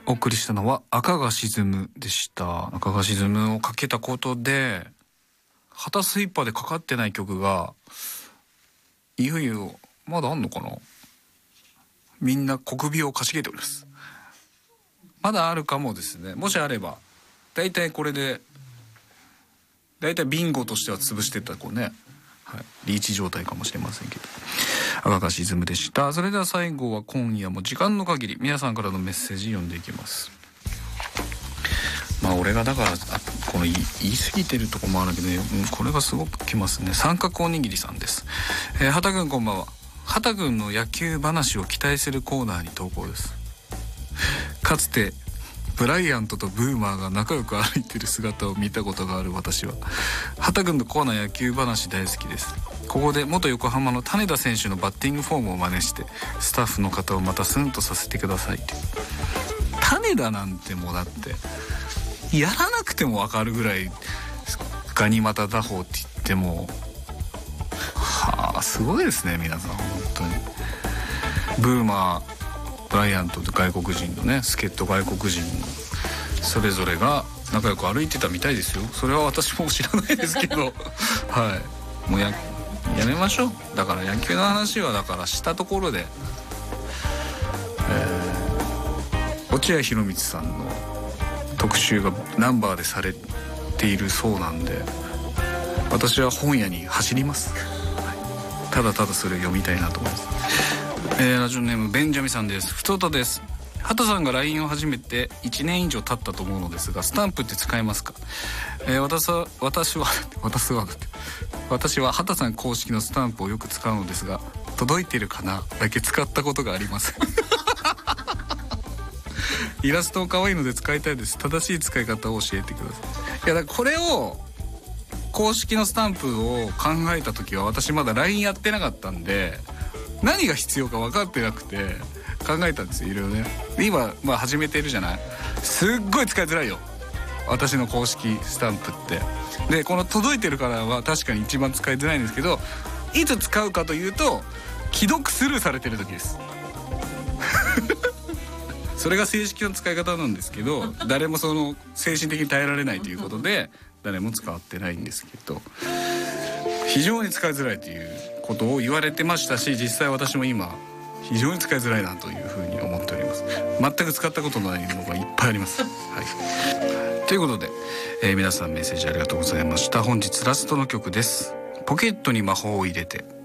お送りしたのは赤が沈むでした。赤が沈むをかけたことで、旗スイッパーでかかってない曲がいよいよまだあんのかな。みんな小首をかしげております。まだあるかもですね。もしあればだいたいこれでだいたいビンゴとしては潰してったこうね、はい、リーチ状態かもしれませんけど、赤が沈むでした。それでは最後は今夜も時間の限り皆さんからのメッセージ読んでいきます。まあ俺がだからこの言い過ぎてるとこもあるけど、ね、これがすごくきますね。三角おにぎりさんです。畑くんこんばんは。畑くんの野球話を期待するコーナーに投稿です。かつてブライアントとブーマーが仲良く歩いてる姿を見たことがある私は、畑くんのコーナー野球話大好きです。ここで元横浜の種田選手のバッティングフォームを真似してスタッフの方をまたスンとさせてくださいって。種田なんてもうだってやらなくても分かるぐらいガニ股打法って言っても、はあすごいですね皆さん本当に。ブーマーブライアントと外国人のね助っ人外国人それぞれが仲良く歩いてたみたいですよ。それは私も知らないですけどはいもうやめましょう。だから野球の話はだからしたところで、落合博満さんの特集がナンバーでされているそうなんで、私は本屋に走ります、はい、ただただそれを読みたいなと思います。ラジオネームベンジャミさんです。ふつおたです。畑さんが LINE を始めて1年以上経ったと思うのですが、スタンプって使えますか？私は畑さん公式のスタンプをよく使うのですが、届いてるかなだけ使ったことがありませんイラスト可愛いので使いたいです。正しい使い方を教えてください。いやだからこれを公式のスタンプを考えた時は私まだ LINE やってなかったんで何が必要か分かってなくて考えたんですよいろいろね。今、始めてるじゃない。すっごい使いづらいよ私の公式スタンプって。でこの届いてるからは確かに一番使いづらいんですけど、いつ使うかというと既読スルーされてる時ですそれが正式な使い方なんですけど、誰もその精神的に耐えられないということで誰も使ってないんですけど、非常に使いづらいということを言われてましたし、実際私も今非常に使いづらいなというふうに思っております。全く使ったことのないのがいっぱいあります、はい、ということで、皆さんメッセージありがとうございました。本日ラストの曲です。ポケットに魔法を入れて。